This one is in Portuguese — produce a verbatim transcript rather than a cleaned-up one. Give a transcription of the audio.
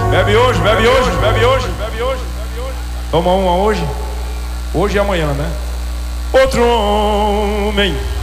Bebe hoje, bebe hoje, bebe hoje, bebe hoje, bebe hoje. Toma uma hoje. Hoje e amanhã, né? Outro homem